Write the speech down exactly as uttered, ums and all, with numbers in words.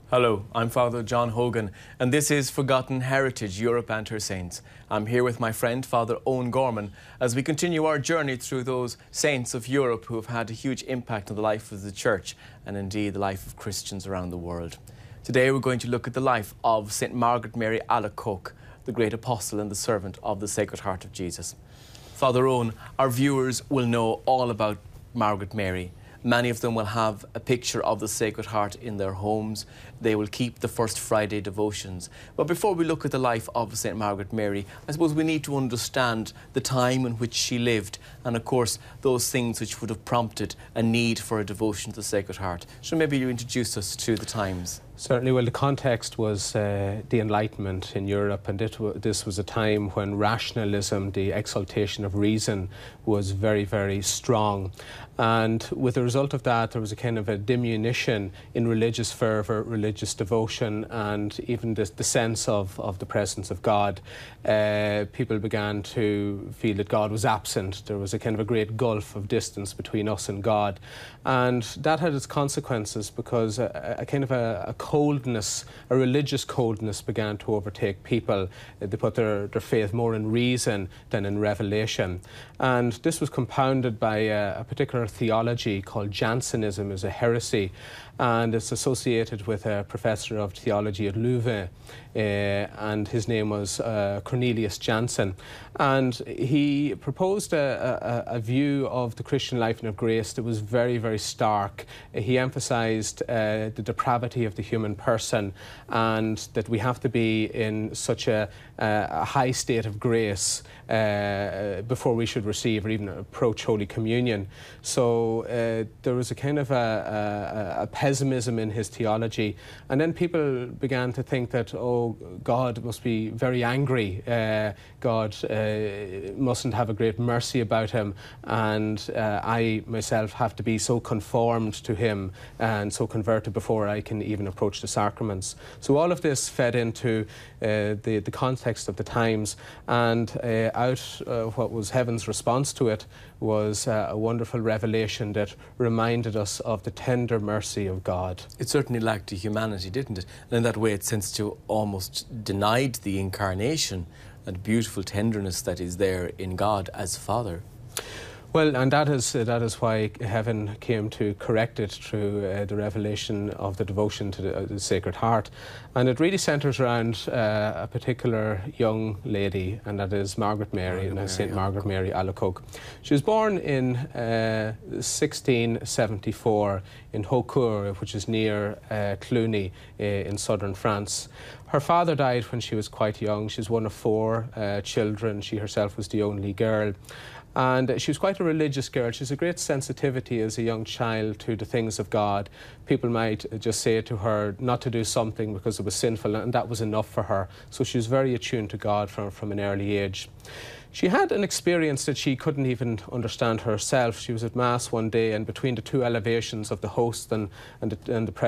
Hello, I'm Father John Hogan, and this is Forgotten Heritage, Europe and Her Saints. I'm here with my friend, Father Owen Gorman, as we continue our journey through those saints of Europe who have had a huge impact on the life of the Church and indeed the life of Christians around the world. Today we're going to look at the life of Saint Margaret Mary Alacoque, the great apostle and the servant of the Sacred Heart of Jesus. Father Owen, our viewers will know all about Margaret Mary. Many of them will have a picture of the Sacred Heart in their homes. They will keep the First Friday devotions. But before we look at the life of Saint Margaret Mary, I suppose we need to understand the time in which she lived and, of course, those things which would have prompted a need for a devotion to the Sacred Heart. So maybe you introduce us to the times. Certainly. Well, the context was uh, the Enlightenment in Europe, and it this was a time when rationalism, the exaltation of reason, was very, very strong. And with the result of that, there was a kind of a diminution in religious fervour, religious devotion, and even the, the sense of, of the presence of God. Uh, people began to feel that God was absent. There was a kind of a great gulf of distance between us and God. And that had its consequences, because a, a kind of a, a coldness, a religious coldness began to overtake people. They put their, their faith more in reason than in revelation. And this was compounded by a, a particular theology called Jansenism, as a heresy, and it's associated with a professor of theology at Louvain, uh, and his name was uh, Cornelius Jansen. And he proposed a, a, a view of the Christian life and of grace that was very, very stark. He emphasized uh, the depravity of the human person, and that we have to be in such a, a high state of grace uh, before we should receive or even approach Holy Communion. So uh, there was a kind of a, a, a pessimism in his theology, and then people began to think that, oh, God must be very angry, uh, God uh, mustn't have a great mercy about him, and uh, I myself have to be so conformed to him and so converted before I can even approach the sacraments. So all of this fed into uh, the, the context of the times, and uh, out uh, what was heaven's response to it was uh, a wonderful revelation that reminded us of the tender mercy of God. It certainly lacked humanity, didn't it? And in that way it seems to almost denied the incarnation and beautiful tenderness that is there in God as Father. Well, and that is uh, that is why heaven came to correct it through uh, the revelation of the devotion to the, uh, the Sacred Heart. And it really centres around uh, a particular young lady, and that is Margaret Mary, Margaret and Saint Margaret Mary Alacoque. She was born in uh, sixteen seventy-four in Haucourt, which is near uh, Cluny uh, in southern France. Her father died when she was quite young. She was one of four uh, children. She herself was the only girl. And she was quite a religious girl. She has a great sensitivity as a young child to the things of God. People might just say to her not to do something because it was sinful, and that was enough for her. So she was very attuned to God from, from an early age. She had an experience that she couldn't even understand herself. She was at Mass one day, and between the two elevations of the host and, and the, and the